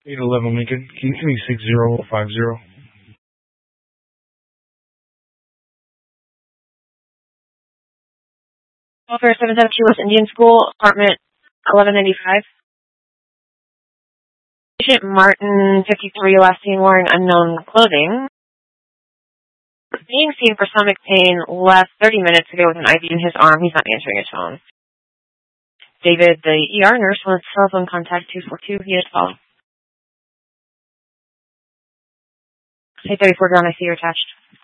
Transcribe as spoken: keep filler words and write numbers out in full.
eight eleven Lincoln. Can you give me six zero five zero? Welfare seven seventy West Indian School, apartment eleven ninety-five. Patient Martin, fifty-three, last seen wearing unknown clothing. Being seen for stomach pain left thirty minutes ago with an I V in his arm. He's not answering his phone. David, the E R nurse, wants cell phone contact two four two. He is calling. eight thirty-four, Dawn, I see you're attached.